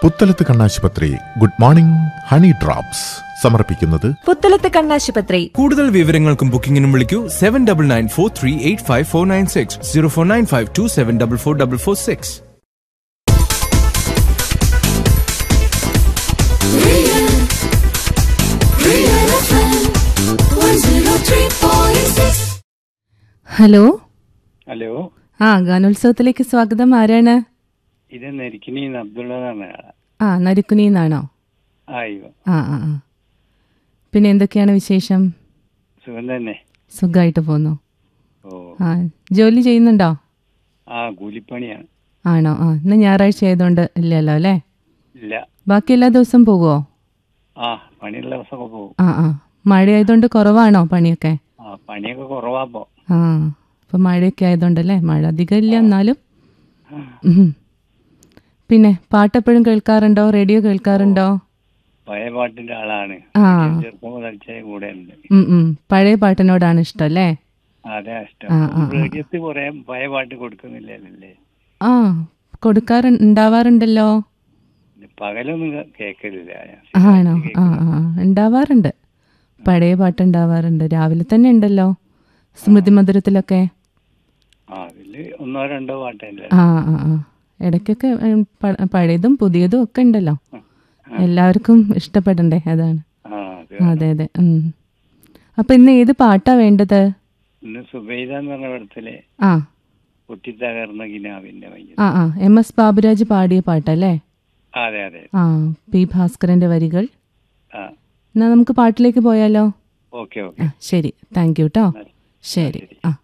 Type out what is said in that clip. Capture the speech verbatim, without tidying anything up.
പുത്തലത്ത് കണ്ണാശുപത്രി good morning honey drops സമർപ്പിക്കുന്നത് പുത്തലത്ത് കണ്ണാശുപത്രി. കൂടുതൽ വിവരങ്ങൾക്കും ബുക്കിംഗിനും വിളിക്കൂ seven double nine four three eight five four nine six zero four nine five to seven double four double four six. Hello hello, ആ ഗാനോത്സവത്തിലേക്ക് സ്വാഗതം. ആരാണ്? ഇത് നെരിക്കിനിന്ന് അബ്ദുള്ള. ആ നരുക്കുനിന്നാണോ? അയ്യോ, ആ ആ ആ പിന്നെ എന്തൊക്കെയാണ് വിശേഷം? സുഖം തന്നെ. സുഖമായിട്ട് പോന്നു. ഓ, ആ ജോലി ചെയ്യുന്നുണ്ടോ? ആ കൂലിപ്പണിയാണ്. ആണോ? ആ ഇന്ന് ഞായറാഴ്ച ആയതുകൊണ്ട് ഇല്ലല്ലോ അല്ലേ? ഇല്ല. ബാക്കി എല്ലാ ദിവസവും പോകുമോ? ആ, പണിയുള്ള ദിവസമൊക്കെ പോകും. ആ ആ മഴ ആയതുകൊണ്ട് കുറവാണോ പണിയൊക്കെ? ആ, പണിയൊക്കെ കുറവാപ്പോ. ആ ഇപ്പം മഴയൊക്കെ ആയതുകൊണ്ടല്ലേ? മഴ അധികം ഇല്ല എന്നാലും. ഉം. പിന്നെ പാട്ടെപ്പോഴും കേൾക്കാറുണ്ടോ? റേഡിയോ കേൾക്കാറുണ്ടോ? പഴയ പാട്ടിന്റെ ആളാണ്. ആ. ചെറുപ്പം മുതൽ കൂടെ ഉണ്ട്. ഉം ഉം പഴയ പാട്ടിനോടാണ് ഇഷ്ടം അല്ലേ? അതെ, ഇഷ്ടം. ആ, ആ, ആ. റേഡിയോത്തിൽ കുറെ പഴയ പാട്ട് കൊടുക്കുന്നില്ലല്ലേ? ആ കൊടുക്കാറ് ഉണ്ടാവാറുണ്ടല്ലോ. പകലൊന്നും കേൾക്കലില്ല. ആണോ? ആ ആ ഉണ്ടാവാറുണ്ട്. പഴയ പാട്ട് ഉണ്ടാവാറുണ്ട്. രാവിലെ തന്നെ ഉണ്ടല്ലോ സ്മൃതി മധുരത്തിലൊക്കെ. ആ, അതില് ഒന്നോ രണ്ടോ പാട്ടല്ലേ? ആ ആ ആ ഇടയ്ക്കൊക്കെ ഉം, പ- പഴയതും പുതിയതും ഒക്കെ ഉണ്ടല്ലോ. എല്ലാവർക്കും ഇഷ്ടപ്പെടണ്ടേ? അതാണ്. ആ, അത് അതെ അതെ. ഉം. അപ്പൊ ഇന്ന് ഏത് പാട്ടാ വേണ്ടത്? ഇന്ന് സുബൈദ എന്ന് പറഞ്ഞ പടത്തിലെ ആ പൊട്ടിത്തകർന്ന കിനാവിന്റെ ഭയങ്കര. ആ ആ എം എസ് ബാബുരാജ് പാടിയ പാട്ടല്ലേ? അതെ അതെ. ആ പി ഭാസ്കരന്റെ വരികൾ. ആ, എന്നാ നമുക്ക് പാട്ടിലേക്ക് പോയാലോ? Okay okay. ആ ശരി, താങ്ക് യു കേട്ടോ. ശരി. ആ